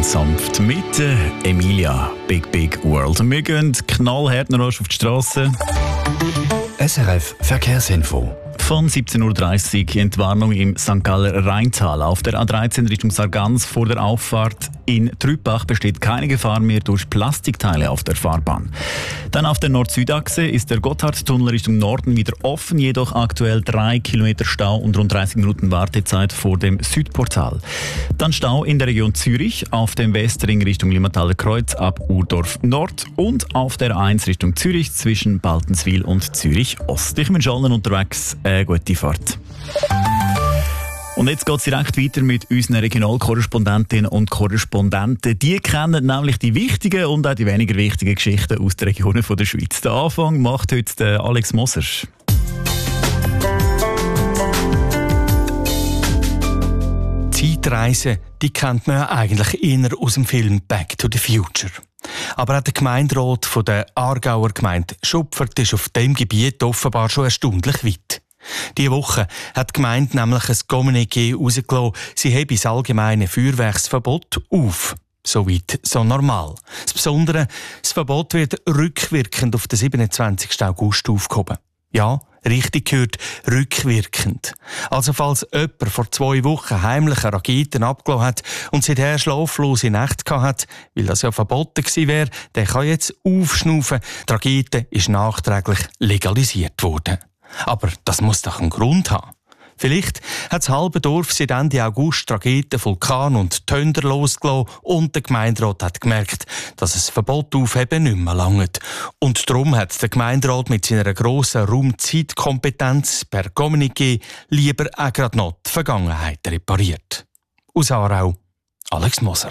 ganz sanft mit Emilia, Big Big World. Wir gehen knallhart noch auf die Strasse. SRF Verkehrsinfo. Von 17.30 Uhr Entwarnung im St. Galler Rheintal. Auf der A13 Richtung Sargans vor der Auffahrt in Trüppach besteht keine Gefahr mehr durch Plastikteile auf der Fahrbahn. Dann auf der Nord-Süd-Achse ist der Gotthardtunnel Richtung Norden wieder offen, jedoch aktuell 3 Kilometer Stau und rund 30 Minuten Wartezeit vor dem Südportal. Dann Stau in der Region Zürich, auf dem Westring Richtung Limmathaler Kreuz ab Urdorf Nord und auf der 1 Richtung Zürich zwischen Baltenswil und Zürich Ost. Ich wünsche allen unterwegs eine gute Fahrt. Und jetzt geht es direkt weiter mit unseren Regionalkorrespondentinnen und Korrespondenten. Die kennen nämlich die wichtigen und auch die weniger wichtigen Geschichten aus den Regionen der Schweiz. Den Anfang macht heute Alex Moser. Zeitreisen, die kennt man ja eigentlich eher aus dem Film «Back to the Future». Aber auch der Gemeinderat von der Aargauer Gemeinde Schupfert ist auf diesem Gebiet offenbar schon erstaunlich weit. Diese Woche hat die Gemeinde nämlich ein Kommuniqué herausgelassen, sie habe das allgemeine Feuerwerksverbot auf. Soweit so normal. Das Besondere, das Verbot wird rückwirkend auf den 27. August aufgehoben. Ja, richtig gehört, rückwirkend. Also falls jemand vor 2 Wochen heimliche Raketen abgelassen hat und seither schlaflose Nächte hat, weil das ja verboten gewesen wäre, der kann jetzt aufschnaufen. Die Rakete ist nachträglich legalisiert worden. Aber das muss doch einen Grund haben. Vielleicht hat das halbe Dorf seit Ende August Raketen, Vulkan und Tönder losgelassen und der Gemeinderat hat gemerkt, dass es Verbot aufheben nicht mehr langt. Und darum hat der Gemeinderat mit seiner grossen Raumzeitkompetenz per Kommuniqué lieber auch gerade noch die Vergangenheit repariert. Aus Aarau, Alex Moser.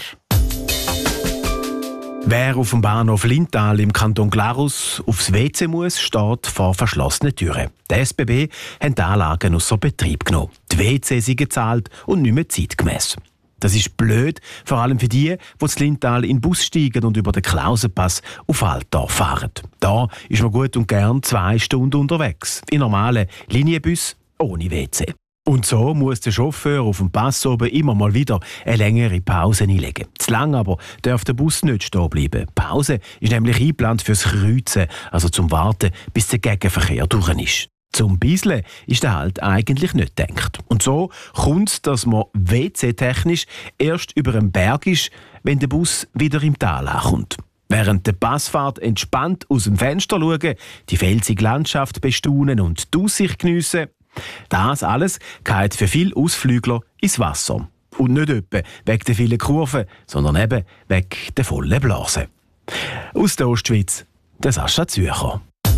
Wer auf dem Bahnhof Lintal im Kanton Glarus aufs WC muss, steht vor verschlossenen Türen. Die SBB haben die Anlagen ausser Betrieb genommen. Die WC sind gezahlt und nicht mehr zeitgemäss. Das ist blöd, vor allem für die zu Lintal in den Bus steigen und über den Klausenpass auf Altdorf fahren. Da ist man gut und gern 2 Stunden unterwegs. In normalen Linienbus ohne WC. Und so muss der Chauffeur auf dem Pass oben immer mal wieder eine längere Pause einlegen. Zu lang aber darf der Bus nicht stehen bleiben. Die Pause ist nämlich eingeplant fürs Kreuzen, also zum Warten, bis der Gegenverkehr durch ist. Zum Bisseln ist der Halt eigentlich nicht gedacht. Und so kommt es, dass man WC-technisch erst über einen Berg ist, wenn der Bus wieder im Tal ankommt. Während der Passfahrt entspannt aus dem Fenster schauen, die felsige Landschaft bestaunen und die Aussicht geniessen. Das alles geht für viele Ausflügler ins Wasser. Und nicht etwa wegen der vielen Kurven, sondern eben wegen der vollen Blasen. Aus der Ostschweiz, der Sascha Zürcher.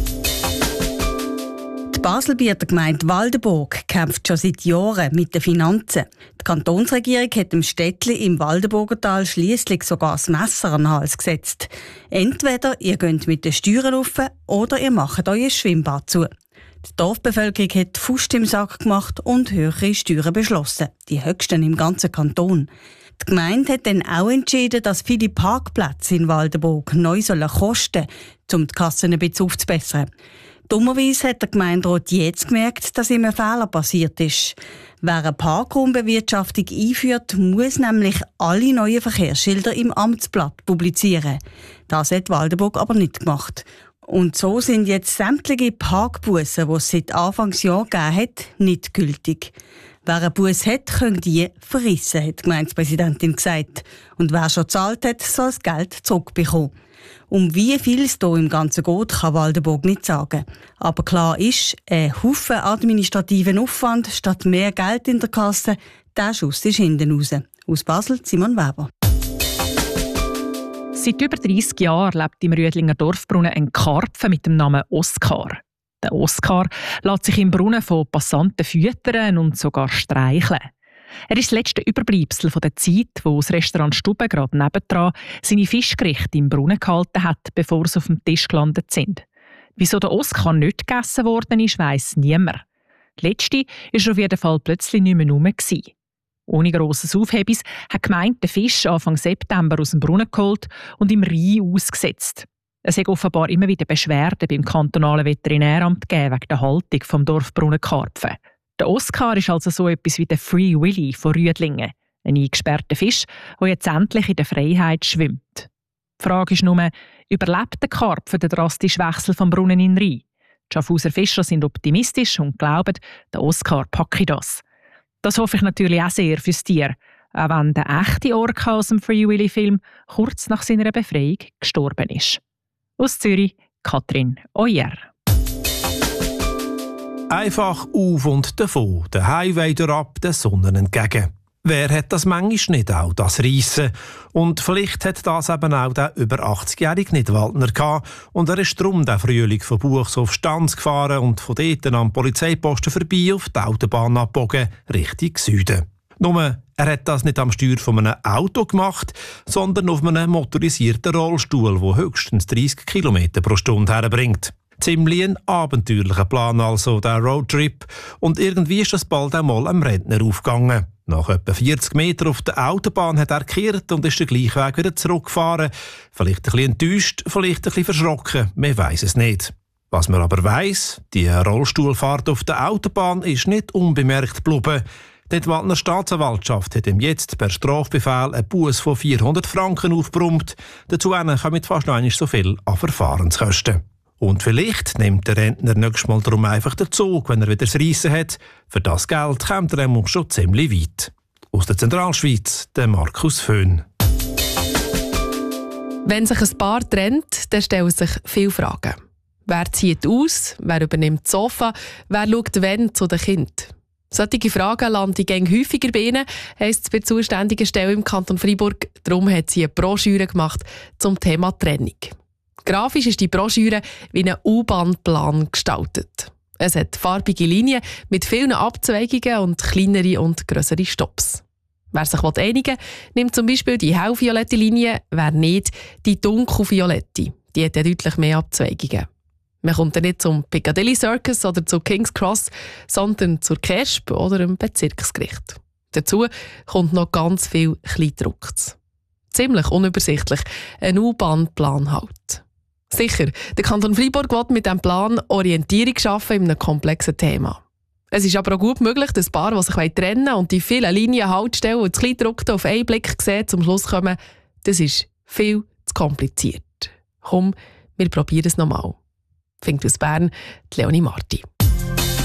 Die Baselbieter Gemeinde Waldenburg kämpft schon seit Jahren mit den Finanzen. Die Kantonsregierung hat dem Städtli im Waldenburgertal schliesslich sogar das Messer an den Hals gesetzt. Entweder ihr geht mit den Steuern rauf oder ihr macht euer Schwimmbad zu. Die Dorfbevölkerung hat Faust im Sack gemacht und höhere Steuern beschlossen, die höchsten im ganzen Kanton. Die Gemeinde hat dann auch entschieden, dass viele Parkplätze in Waldenburg neu kosten sollen, um die Kassen ein bisschen aufzubessern. Dummerweise hat der Gemeinderat jetzt gemerkt, dass ihm ein Fehler passiert ist. Wer eine Parkraumbewirtschaftung einführt, muss nämlich alle neuen Verkehrsschilder im Amtsblatt publizieren. Das hat Waldenburg aber nicht gemacht. Und so sind jetzt sämtliche Parkbussen, die es seit Anfangsjahr gegeben hat, nicht gültig. Wer einen Bus hat, können die verrissen, hat die Gemeindepräsidentin gesagt. Und wer schon gezahlt hat, soll das Geld zurückbekommen. Um wie viel es hier im Ganzen geht, kann Waldenburg nicht sagen. Aber klar ist, ein Haufen administrativen Aufwand statt mehr Geld in der Kasse, der Schuss ist hinten raus. Aus Basel, Simon Weber. Seit über 30 Jahren lebt im Rüdlinger Dorfbrunnen ein Karpfen mit dem Namen Oskar. Der Oskar lässt sich im Brunnen von Passanten füttern und sogar streicheln. Er ist das letzte Überbleibsel von der Zeit, wo das Restaurant Stube gerade nebendran seine Fischgerichte im Brunnen gehalten hat, bevor sie auf dem Tisch gelandet sind. Wieso der Oskar nicht gegessen worden ist, weiss niemand. Die letzte war auf jeden Fall plötzlich nicht mehr rum. Ohne grosses Aufhebens hat die Gemeinde den Fisch Anfang September aus dem Brunnen geholt und im Rhein ausgesetzt. Es hat offenbar immer wieder Beschwerden beim kantonalen Veterinäramt gegeben wegen der Haltung vom Dorfbrunnen Karpfen. Der Oskar ist also so etwas wie der Free Willy von Rüdlingen. Ein eingesperrter Fisch, der jetzt endlich in der Freiheit schwimmt. Die Frage ist nur, überlebt der Karpfen den drastischen Wechsel vom Brunnen in den Rhein? Die Schaffhauser Fischer sind optimistisch und glauben, der Oscar packe das. Das hoffe ich natürlich auch sehr fürs Tier, auch wenn der echte Orca aus dem Free Willy-Film kurz nach seiner Befreiung gestorben ist. Aus Zürich, Katrin Oyer. Einfach auf und davon, der Highway ab, der Sonne entgegen. Wer hat das manchmal nicht auch, das Reissen? Und vielleicht hat das eben auch der über 80-jährige Nidwaldner gehabt. Und er ist darum der Frühling von Buchs auf Stanz gefahren und von dort am Polizeiposten vorbei auf die Autobahn abgebogen, Richtung Süden. Nur, er hat das nicht am Steuer von einem Auto gemacht, sondern auf einem motorisierten Rollstuhl, der höchstens 30 km pro Stunde herbringt. Ziemlich ein abenteuerlicher Plan also, der Roadtrip. Und irgendwie ist das bald einmal einem Rentner aufgegangen. Nach etwa 40 Metern auf der Autobahn hat er gekehrt und ist den gleichen Weg wieder zurückgefahren. Vielleicht ein bisschen enttäuscht, vielleicht ein bisschen verschrocken, man weiss es nicht. Was man aber weiss, die Rollstuhlfahrt auf der Autobahn ist nicht unbemerkt geblieben. Die Nidwaldner Staatsanwaltschaft hat ihm jetzt per Strafbefehl einen Buß von 400 Franken aufgebrummt. Dazu kommen fast noch einmal so viel an Verfahrenskosten. Und vielleicht nimmt der Rentner nächstes Mal darum einfach den Zug, wenn er wieder das Reissen hat. Für das Geld kommt er schon ziemlich weit. Aus der Zentralschweiz, der Markus Föhn. Wenn sich ein Paar trennt, dann stellen sich viele Fragen. Wer zieht aus? Wer übernimmt das Sofa? Wer schaut wann zu den Kindern? Solche Fragen landen gäng häufiger bei ihnen, heisst es bei der zuständigen Stelle im Kanton Freiburg. Darum hat sie eine Broschüre gemacht zum Thema Trennung. Grafisch ist die Broschüre wie ein U-Bahn-Plan gestaltet. Es hat farbige Linien mit vielen Abzweigungen und kleinere und grössere Stops. Wer sich einigen will, nimmt zum Beispiel die hellviolette Linie, wer nicht, die dunkelviolette. Die hat deutlich mehr Abzweigungen. Man kommt dann nicht zum Piccadilly Circus oder zu King's Cross, sondern zur KESB oder dem Bezirksgericht. Dazu kommt noch ganz viel Kleindrucktes. Ziemlich unübersichtlich, ein U-Bahn-Plan halt. Sicher, der Kanton Freiburg will mit diesem Plan Orientierung schaffen in einem komplexen Thema. Es ist aber auch gut möglich, dass Paar, die sich trennen wollen und die vielen Linien halt stellen und das Kleindruckte auf einen Blick sehen, zum Schluss kommen, das ist viel zu kompliziert. Komm, wir probieren es nochmal. Fängt aus Bern, Leonie Marti.